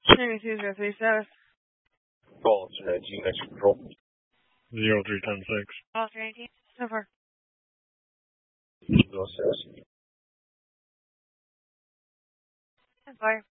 32 status. Call 219, next control. 0310-6. Call 319, so far. 06. Fire.